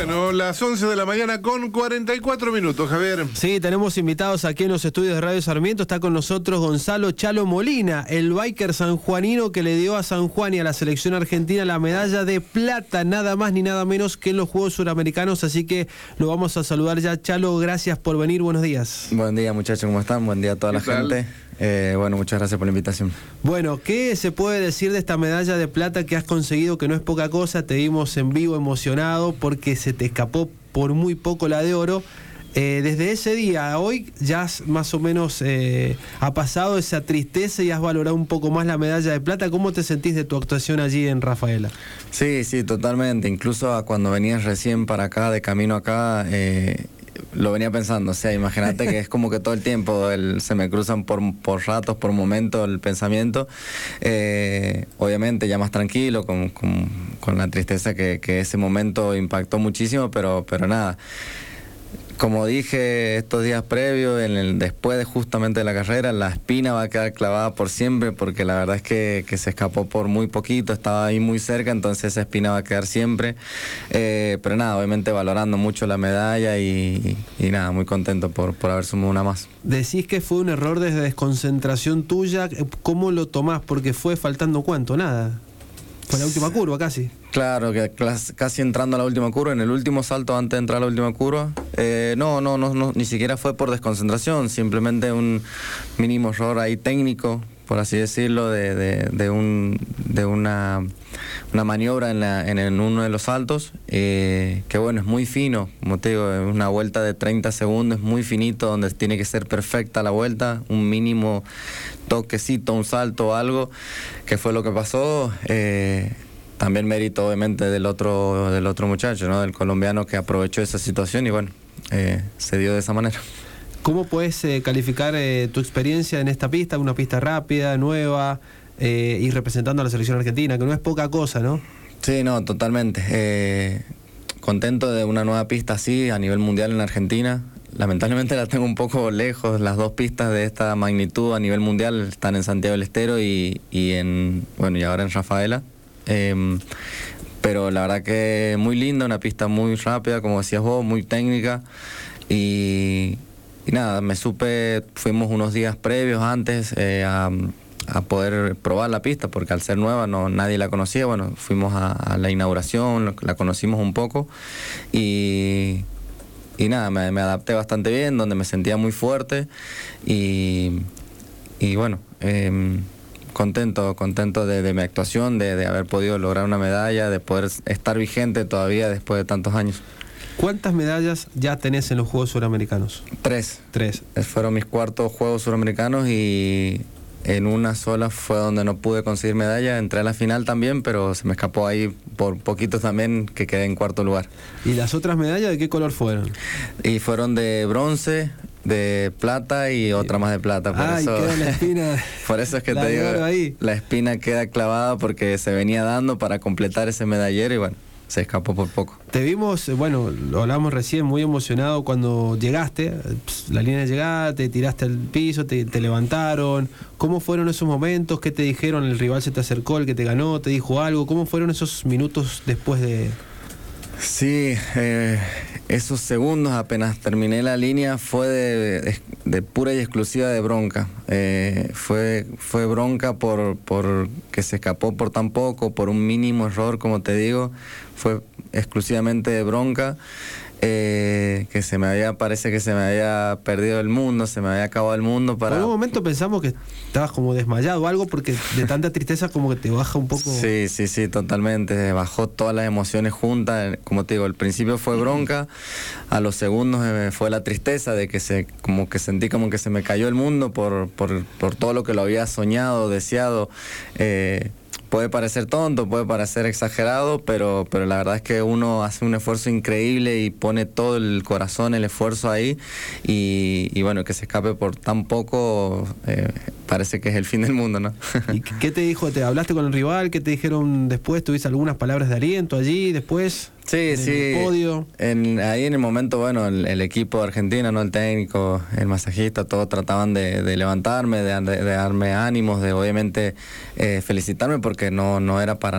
Bueno, las 11 de la mañana con 44 minutos, Javier. Sí, tenemos invitados aquí en los estudios de Radio Sarmiento. Está con nosotros Gonzalo Chalo Molina, el biker sanjuanino que le dio a San Juan y a la selección argentina la medalla de plata, nada más ni nada menos que en los Juegos Suramericanos. Así que lo vamos a saludar ya. Chalo, gracias por venir. Buenos días. Buen día, muchachos, ¿cómo están? Buen día a toda la gente. Bueno, muchas gracias por la invitación. Bueno, ¿qué se puede decir de esta medalla de plata que has conseguido, que no es poca cosa? Te vimos en vivo emocionado porque se te escapó por muy poco la de oro. Desde ese día a hoy ya has más o menos ha pasado esa tristeza y has valorado un poco más la medalla de plata. ¿Cómo te sentís de tu actuación allí en Rafaela? Sí, totalmente. Incluso cuando venías recién para acá, de camino acá, lo venía pensando. O sea, imagínate que es como que todo el tiempo se me cruzan por ratos, por momentos el pensamiento. Obviamente ya más tranquilo, con la tristeza que ese momento impactó muchísimo, pero nada. Como dije estos días previos, después de justamente de la carrera, la espina va a quedar clavada por siempre, porque la verdad es que se escapó por muy poquito, estaba ahí muy cerca, entonces esa espina va a quedar siempre. Pero nada, obviamente valorando mucho la medalla y nada, muy contento por haber sumado una más. Decís que fue un error de desconcentración tuya. ¿Cómo lo tomás? Porque fue faltando ¿cuánto? Nada. Fue la última curva casi. Claro, que casi entrando a la última curva, en el último salto antes de entrar a la última curva. No, ni siquiera fue por desconcentración, simplemente un mínimo error ahí técnico, por así decirlo, de una maniobra en uno de los saltos, que bueno, es muy fino, como te digo, es una vuelta de 30 segundos, es muy finito, donde tiene que ser perfecta la vuelta, un mínimo toquecito, un salto o algo, que fue lo que pasó. También mérito obviamente del otro muchacho, ¿no? Del colombiano, que aprovechó esa situación y bueno, se dio de esa manera. ¿Cómo puedes calificar tu experiencia en esta pista? Una pista rápida, nueva, y representando a la selección argentina, que no es poca cosa, ¿no? Sí, no, totalmente. Contento de una nueva pista así a nivel mundial en Argentina. Lamentablemente la tengo un poco lejos. Las dos pistas de esta magnitud a nivel mundial están en Santiago del Estero y ahora en Rafaela. Pero la verdad que muy linda, una pista muy rápida, como decías vos, muy técnica. Y nada, fuimos unos días previos antes a poder probar la pista, porque al ser nueva nadie la conocía. Bueno, fuimos a la inauguración, la conocimos un poco y nada, me adapté bastante bien, donde me sentía muy fuerte y bueno, contento de mi actuación, de haber podido lograr una medalla, de poder estar vigente todavía después de tantos años. ¿Cuántas medallas ya tenés en los Juegos Suramericanos? 3. 3. Fueron mis cuartos Juegos Suramericanos y en una sola fue donde no pude conseguir medalla. Entré a la final también, pero se me escapó ahí por poquito también, que quedé en cuarto lugar. ¿Y las otras medallas de qué color fueron? Y fueron de bronce, de plata y otra más de plata. Queda la espina. Por eso es que te digo, ahí. La espina queda clavada porque se venía dando para completar ese medallero y bueno, se escapó por poco. Te vimos, bueno, lo hablamos recién, muy emocionado cuando llegaste, la línea de llegada, te tiraste al piso, te levantaron. ¿Cómo fueron esos momentos? ¿Qué te dijeron? ¿El rival se te acercó, el que te ganó, te dijo algo? ¿Cómo fueron esos minutos después de...? Sí, esos segundos apenas terminé la línea fue de pura y exclusiva de bronca. Fue bronca por que se escapó por tan poco, por un mínimo error, como te digo. Fue exclusivamente de bronca. Parece que se me había perdido el mundo, se me había acabado el mundo. Por un momento pensamos que estabas como desmayado o algo, porque de tanta tristeza como que te baja un poco. Sí, totalmente. Bajó todas las emociones juntas. Como te digo, al principio fue bronca, a los segundos fue la tristeza de que sentí como que se me cayó el mundo por todo lo que lo había soñado, deseado. Puede parecer tonto, puede parecer exagerado, pero la verdad es que uno hace un esfuerzo increíble y pone todo el corazón, el esfuerzo ahí, y bueno, que se escape por tan poco, parece que es el fin del mundo, ¿no? ¿Y qué te dijo? ¿Te hablaste con el rival? ¿Qué te dijeron después? ¿Tuviste algunas palabras de aliento allí después? Sí, el podio. Ahí en el momento, bueno, el equipo de Argentina, ¿no? El técnico, el masajista, todos trataban de levantarme, de darme ánimos, de obviamente felicitarme, porque no era para